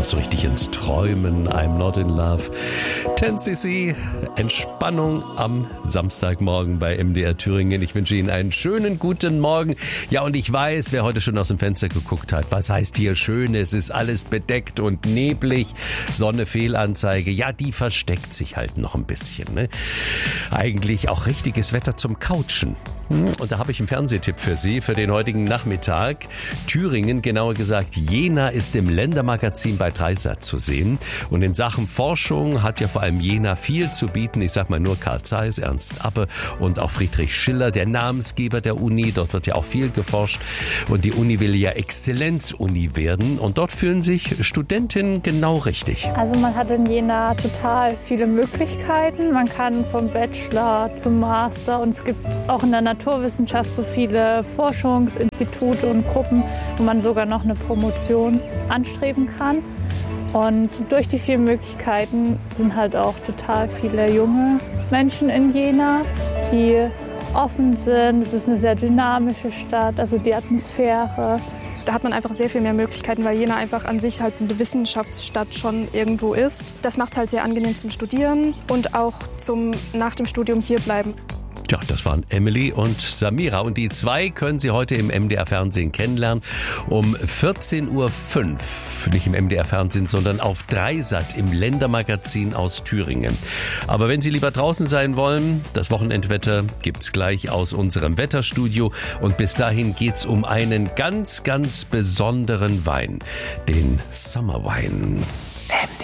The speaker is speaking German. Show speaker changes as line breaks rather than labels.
so richtig ins Träumen. I'm not in love. 10cc, Entspannung am Samstagmorgen bei MDR Thüringen. Ich wünsche Ihnen einen schönen guten Morgen. Ja, und ich weiß, wer heute schon aus dem Fenster geguckt hat, was heißt hier schön? Es ist alles bedeckt und neblig. Sonne-Fehlanzeige, ja, die versteckt sich halt noch ein bisschen. Ne? Eigentlich auch richtiges Wetter zum Couchen. Und da habe ich einen Fernsehtipp für Sie für den heutigen Nachmittag. Thüringen, genauer gesagt Jena, ist im Ländermagazin bei Dreisat zu sehen. Und in Sachen Forschung hat ja vor allem Jena viel zu bieten. Ich sag mal nur Carl Zeiss, Ernst Abbe und auch Friedrich Schiller, der Namensgeber der Uni. Dort wird ja auch viel geforscht. Und die Uni will ja Exzellenzuni werden. Und dort fühlen sich Studentinnen genau richtig.
Also man hat in Jena total viele Möglichkeiten. Man kann vom Bachelor zum Master, und es gibt auch in der Naturwissenschaft so viele Forschungsinstitute und Gruppen, wo man sogar noch eine Promotion anstreben kann. Und durch die vielen Möglichkeiten sind halt auch total viele junge Menschen in Jena, die offen sind. Es ist eine sehr dynamische Stadt, also die Atmosphäre.
Da hat man einfach sehr viel mehr Möglichkeiten, weil Jena einfach an sich halt eine Wissenschaftsstadt schon irgendwo ist. Das macht es halt sehr angenehm zum Studieren und auch zum nach dem Studium hierbleiben.
Ja, das waren Emily und Samira. Und die zwei können Sie heute im MDR-Fernsehen kennenlernen. Um 14.05 Uhr. Nicht im MDR-Fernsehen, sondern auf Dreisat im Ländermagazin aus Thüringen. Aber wenn Sie lieber draußen sein wollen, das Wochenendwetter gibt's gleich aus unserem Wetterstudio. Und bis dahin geht's um einen ganz, ganz besonderen Wein. Den Summer Wine.